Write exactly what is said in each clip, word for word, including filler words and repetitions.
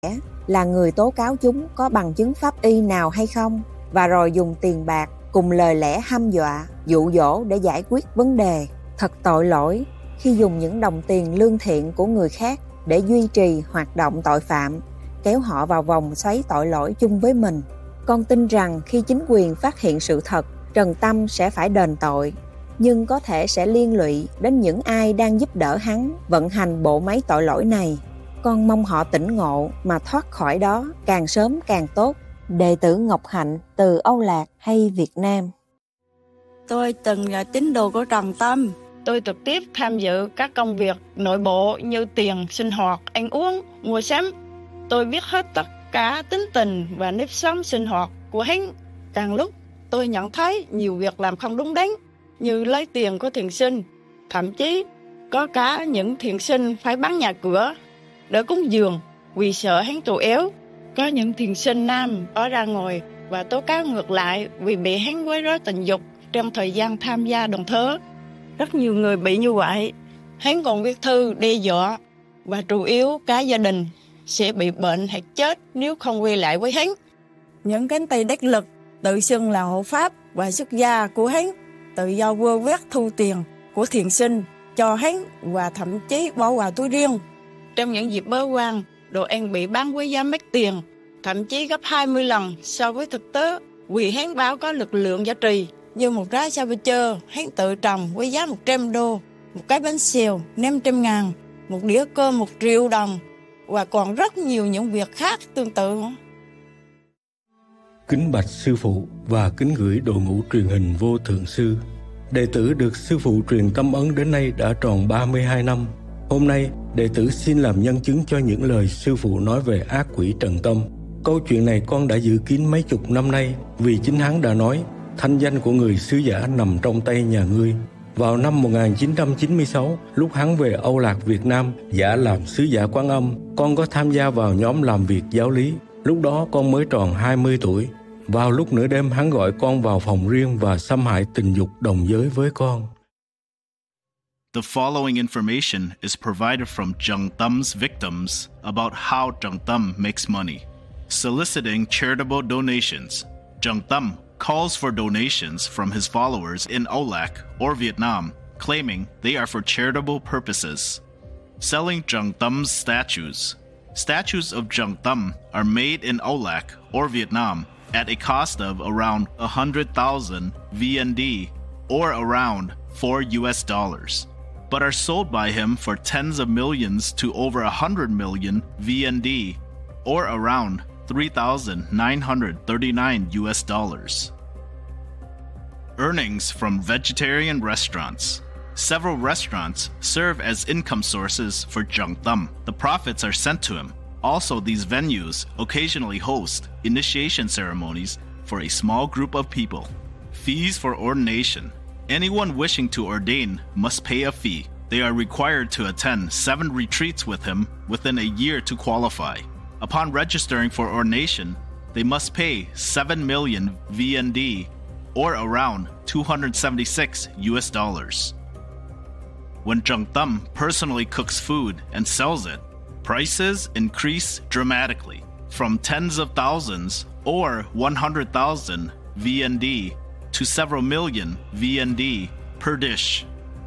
là người tố cáo chúng có bằng chứng pháp y nào hay không, và rồi dùng tiền bạc cùng lời lẽ hăm dọa, dụ dỗ để giải quyết vấn đề. Thật tội lỗi khi dùng những đồng tiền lương thiện của người khác để duy trì hoạt động tội phạm, kéo họ vào vòng xoáy tội lỗi chung với mình. Con tin rằng khi chính quyền phát hiện sự thật, Trần Tâm sẽ phải đền tội, nhưng có thể sẽ liên lụy đến những ai đang giúp đỡ hắn vận hành bộ máy tội lỗi này. Con mong họ tỉnh ngộ mà thoát khỏi đó càng sớm càng tốt. Đệ tử Ngọc Hạnh từ Âu Lạc hay Việt Nam. Tôi từng là tín đồ của Trần Tâm. Tôi trực tiếp tham dự các công việc nội bộ như tiền, sinh hoạt, ăn uống, mua sắm. Tôi biết hết tất cả tính tình và nếp sống sinh hoạt của hắn. Càng lúc tôi nhận thấy nhiều việc làm không đúng đắn, như lấy tiền của thiền sinh. Thậm chí có cả những thiền sinh phải bán nhà cửa để cúng dường vì sợ hắn tù éo. Có những thiền sinh nam ở ra ngồi và tố cáo ngược lại vì bị hắn quấy rối tình dục trong thời gian tham gia đồng thớ. Rất nhiều người bị như vậy. Hắn còn viết thư đe dọa và chủ yếu cả gia đình sẽ bị bệnh hoặc chết nếu không quay lại với hắn. Những cánh tay đắc lực tự xưng là hộ pháp và xuất gia của hắn, tự do vơ vét thu tiền của thiền sinh cho hắn và thậm chí bỏ vào túi riêng. Trong những dịp bớ quan, đồ ăn bị bán với giá mắc tiền, thậm chí gấp hai mươi lần so với thực tế, vì hắn báo có lực lượng giá trị. Như một trái sa bơ, hắn tự trồng với giá một trăm đô, một cái bánh xèo năm trăm ngàn, một đĩa cơm một triệu đồng, và còn rất nhiều những việc khác tương tự. Kính bạch sư phụ và kính gửi đội ngũ truyền hình Vô Thượng Sư. Đệ tử được sư phụ truyền tâm ấn đến nay đã tròn ba mươi hai năm. Hôm nay, đệ tử xin làm nhân chứng cho những lời sư phụ nói về ác quỷ Trần Tâm. Câu chuyện này con đã giữ kín mấy chục năm nay vì chính hắn đã nói thanh danh của người sứ giả nằm trong tay nhà ngươi. Vào năm một nghìn chín trăm chín mươi sáu, lúc hắn về Âu Lạc Việt Nam giả làm sứ giả Quán Âm, con có tham gia vào nhóm làm việc giáo lý. Lúc đó con mới tròn hai mươi tuổi. Vào lúc nửa đêm hắn gọi con vào phòng riêng và xâm hại tình dục đồng giới với con. The following information is provided from Trần Tâm victims about how Trần Tâm makes money. Soliciting charitable donations. Trần Tâm calls for donations from his followers in Olac or Vietnam, claiming they are for charitable purposes. Selling Trần Tâm statues. Statues of Trần Tâm are made in Olac or Vietnam at a cost of around one hundred thousand V N D or around four U S dollars, but are sold by him for tens of millions to over one hundred million V N D or around three thousand nine hundred thirty-nine U S dollars. Earnings from vegetarian restaurants. Several restaurants serve as income sources for Trần Tâm. The profits are sent to him. Also, these venues occasionally host initiation ceremonies for a small group of people. Fees for ordination. Anyone wishing to ordain must pay a fee. They are required to attend seven retreats with him within a year to qualify. Upon registering for ordination, they must pay seven million V N D or around two hundred seventy-six U S dollars. When Trần Tâm personally cooks food and sells it, prices increase dramatically from tens of thousands or one hundred thousand V N D to several million V N D per dish.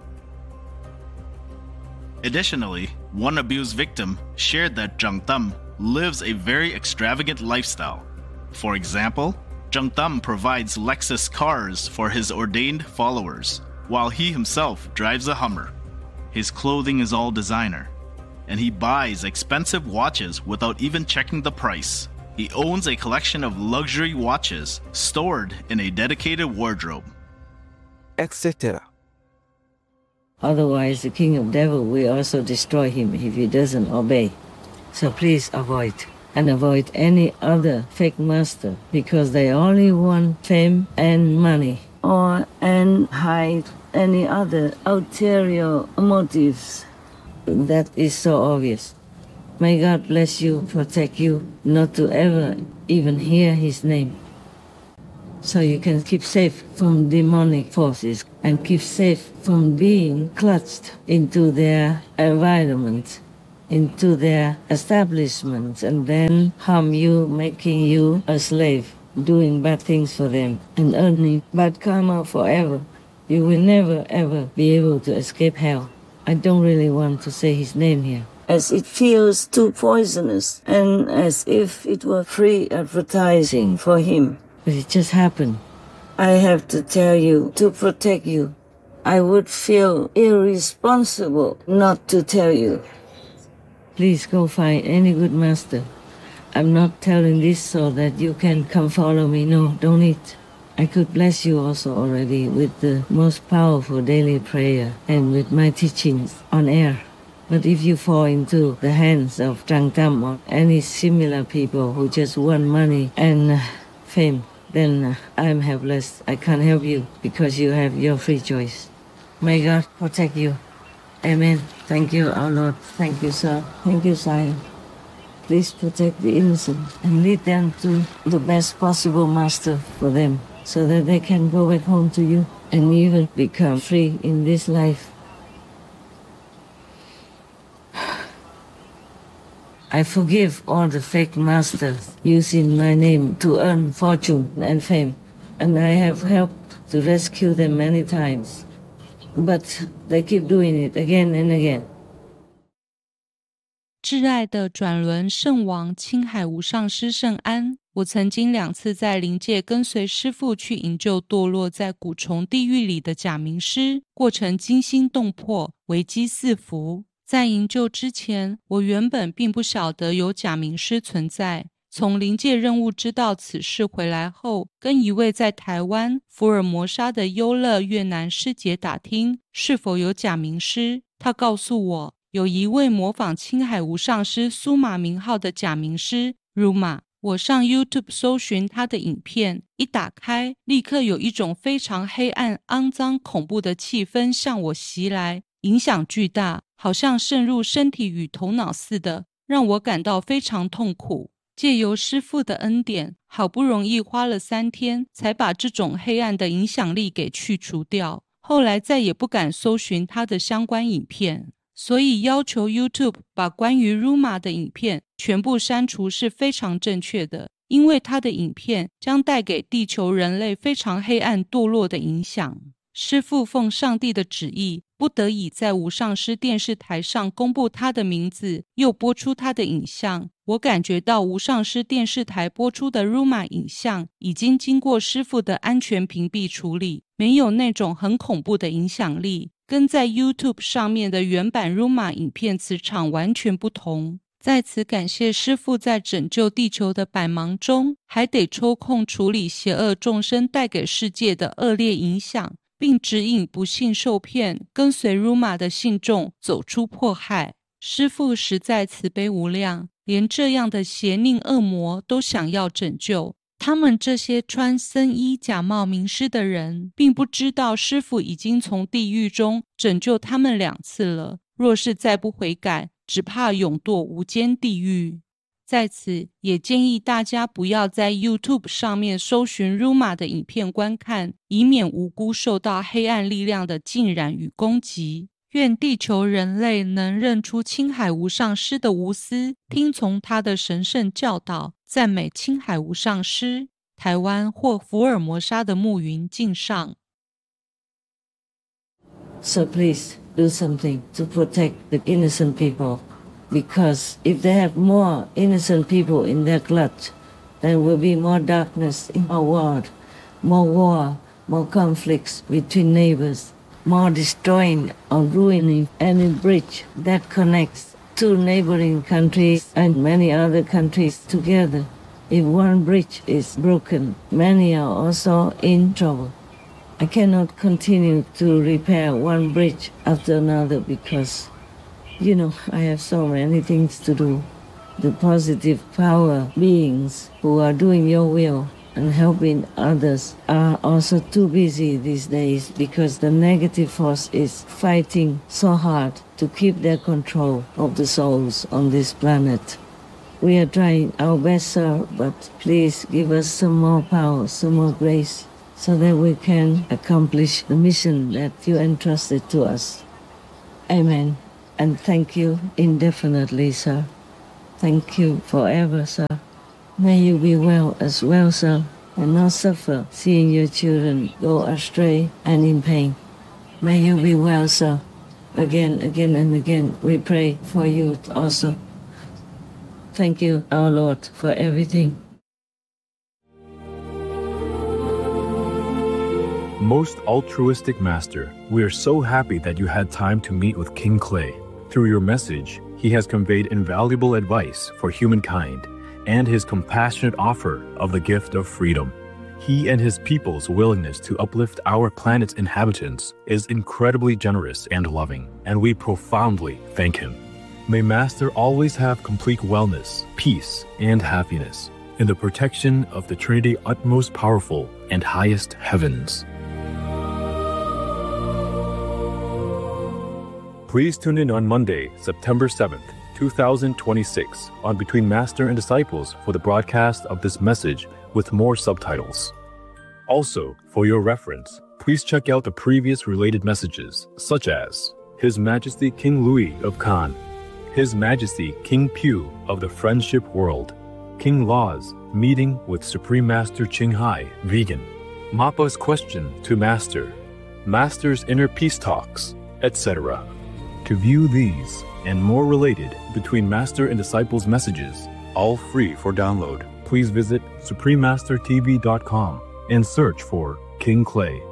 Additionally, one abused victim shared that Trần Tâm lives a very extravagant lifestyle. For example, Trần Tâm provides Lexus cars for his ordained followers, while he himself drives a Hummer. His clothing is all designer, and he buys expensive watches without even checking the price. He owns a collection of luxury watches stored in a dedicated wardrobe, et cetera. Otherwise, the king of devil will also destroy him if he doesn't obey. So please avoid, and avoid any other fake master, because they only want fame and money, or and hide any other ulterior motives. That is so obvious. May God bless you, protect you, not to ever even hear his name. So you can keep safe from demonic forces and keep safe from being clutched into their environment. into their establishments and then harm you, making you a slave, doing bad things for them and earning bad karma forever. You will never ever be able to escape hell. I don't really want to say his name here, as it feels too poisonous and as if it were free advertising for him. But it just happened. I have to tell you to protect you. I would feel irresponsible not to tell you. Please go find any good master. I'm not telling this so that you can come follow me. No, don't need. I could bless you also already with the most powerful daily prayer and with my teachings on air. But if you fall into the hands of Trang Tam or any similar people who just want money and uh, fame, then uh, I'm helpless. I can't help you because you have your free choice. May God protect you. Amen. Thank you, our Lord. Thank you, sir. Thank you, sire. Please protect the innocent and lead them to the best possible master for them so that they can go back home to you and even become free in this life. I forgive all the fake masters using my name to earn fortune and fame, and I have helped to rescue them many times. But they keep doing it again and again. 挚爱的转轮圣王青海无上师圣安，我曾经两次在灵界跟随师父去营救堕落在蛊虫地狱里的假名师，过程惊心动魄，危机四伏。在营救之前，我原本并不晓得有假名师存在。从灵界任务知道此事回来后，跟一位在台湾福尔摩沙的优乐越南师姐打听是否有假名师，她告诉我有一位模仿青海无上师苏玛名号的假名师 Ruma。 我上 YouTube 搜寻他的影片，一打开立刻有一种非常黑暗、肮脏、恐怖的气氛向我袭来，影响巨大，好像渗入身体与头脑似的，让我感到非常痛苦。借由师父的恩典，好不容易花了三天才把这种黑暗的影响力给去除掉，后来再也不敢搜寻他的相关影片。所以要求 YouTube 把关于 Ruma 的影片全部删除是非常正确的，因为他的影片将带给地球人类非常黑暗堕落的影响。师父奉上帝的旨意，不得已在无上师电视台上公布他的名字，又播出他的影像。我感觉到无上师电视台播出的 Ruma 影像已经经过师父的安全屏蔽处理，没有那种很恐怖的影响力，跟在 YouTube 上面的原版 Ruma 影片磁场完全不同。在此感谢师父在拯救地球的百忙中，还得抽空处理邪恶众生带给世界的恶劣影响，并指引不幸受骗跟随 Ruma 的信众走出迫害。师父实在慈悲无量，连这样的邪佞恶魔都想要拯救。他们这些穿僧衣假冒名师的人，并不知道师父已经从地狱中拯救他们两次了，若是再不悔改，只怕永堕无间地狱。在此也建议大家不要在 YouTube 上面搜寻 Ruma 的影片观看，以免无辜受到黑暗力量的浸染与攻击。愿地球人类能认出青海无上师的无私，听从他的神圣教导，赞美青海无上师。台湾或福尔摩沙的暮云敬上。 So please do something to protect the innocent people, because if they have more innocent people in their clutch, there will be more darkness in our world, more war, more conflicts between neighbors, more destroying or ruining any bridge that connects two neighboring countries and many other countries together. If one bridge is broken, many are also in trouble. I cannot continue to repair one bridge after another because, you know, I have so many things to do. The positive power beings who are doing your will and helping others are also too busy these days because the negative force is fighting so hard to keep their control of the souls on this planet. We are trying our best, sir, but please give us some more power, some more grace, so that we can accomplish the mission that you entrusted to us. Amen. And thank you indefinitely, sir. Thank you forever, sir. May you be well as well, sir, and not suffer seeing your children go astray and in pain. May you be well, sir. Again, again, and again, we pray for you also. Thank you, our Lord, for everything. Most altruistic Master, we are so happy that you had time to meet with King Clay. Through your message, he has conveyed invaluable advice for humankind and his compassionate offer of the gift of freedom. He and his people's willingness to uplift our planet's inhabitants is incredibly generous and loving, and we profoundly thank him. May Master always have complete wellness, peace, and happiness in the protection of the Trinity utmost powerful and highest heavens. Please tune in on Monday, September seventh, two thousand twenty-six on Between Master and Disciples for the broadcast of this message with more subtitles. Also, for your reference, please check out the previous related messages, such as His Majesty King Louis of Khan, His Majesty King Pew of the Friendship World, King Law's meeting with Supreme Master Ching Hai, vegan, Mappa's question to Master, Master's inner peace talks, et cetera. To view these and more related Between Master and Disciples messages, all free for download, please visit supreme master t v dot com and search for King Clay.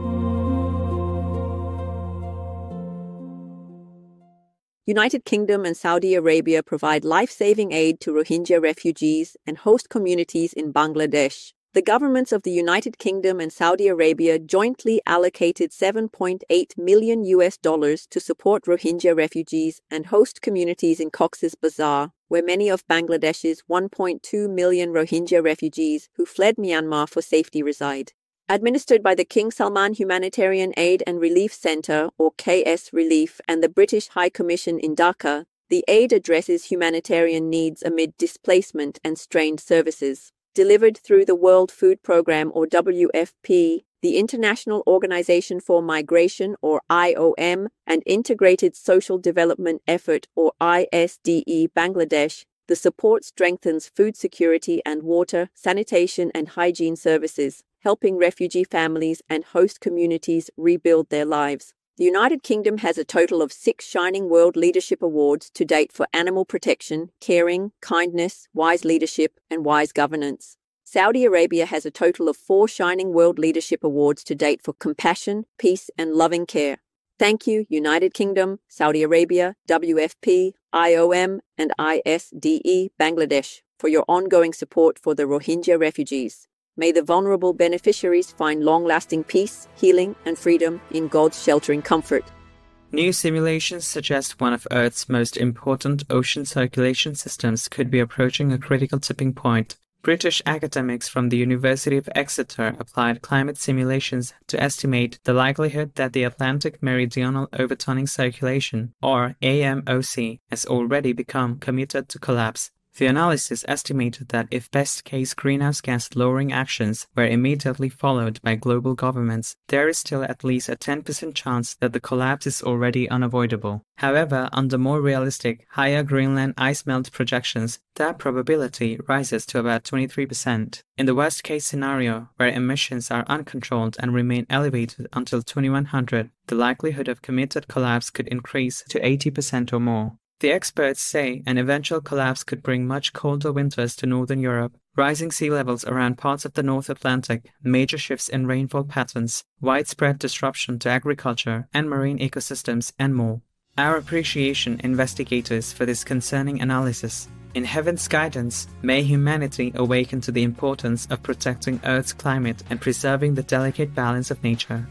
United Kingdom and Saudi Arabia provide life-saving aid to Rohingya refugees and host communities in Bangladesh. The governments of the United Kingdom and Saudi Arabia jointly allocated seven point eight million U S dollars to support Rohingya refugees and host communities in Cox's Bazar, where many of Bangladesh's one point two million Rohingya refugees who fled Myanmar for safety reside. Administered by the King Salman Humanitarian Aid and Relief Centre, or K S Relief, and the British High Commission in Dhaka, the aid addresses humanitarian needs amid displacement and strained services. Delivered through the World Food Programme, or W F P, the International Organization for Migration, or I O M, and Integrated Social Development Effort, or I S D E Bangladesh, the support strengthens food security and water, sanitation and hygiene services, helping refugee families and host communities rebuild their lives. The United Kingdom has a total of six Shining World Leadership Awards to date for animal protection, caring, kindness, wise leadership, and wise governance. Saudi Arabia has a total of four Shining World Leadership Awards to date for compassion, peace, and loving care. Thank you, United Kingdom, Saudi Arabia, W F P, I O M, and I S D E Bangladesh for your ongoing support for the Rohingya refugees. May the vulnerable beneficiaries find long-lasting peace, healing, and freedom in God's sheltering comfort. New simulations suggest one of Earth's most important ocean circulation systems could be approaching a critical tipping point. British academics from the University of Exeter applied climate simulations to estimate the likelihood that the Atlantic Meridional Overturning Circulation, or A M O C, has already become committed to collapse. The analysis estimated that if best-case greenhouse gas lowering actions were immediately followed by global governments, there is still at least a ten percent chance that the collapse is already unavoidable. However, under more realistic, higher Greenland ice melt projections, that probability rises to about twenty-three percent. In the worst-case scenario, where emissions are uncontrolled and remain elevated until twenty-one hundred, the likelihood of committed collapse could increase to eighty percent or more. The experts say an eventual collapse could bring much colder winters to northern Europe, rising sea levels around parts of the North Atlantic, major shifts in rainfall patterns, widespread disruption to agriculture and marine ecosystems, and more. Our appreciation, investigators, for this concerning analysis. In heaven's guidance, may humanity awaken to the importance of protecting Earth's climate and preserving the delicate balance of nature.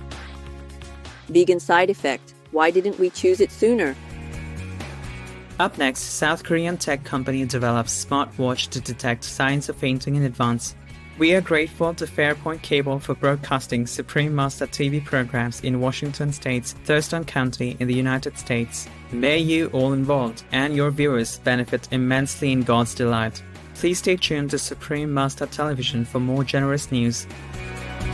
Vegan side effect. Why didn't we choose it sooner? Up next, South Korean tech company develops smartwatch to detect signs of fainting in advance. We are grateful to Fairpoint Cable for broadcasting Supreme Master T V programs in Washington State's Thurston County in the United States. May you all involved and your viewers benefit immensely in God's delight. Please stay tuned to Supreme Master Television for more generous news.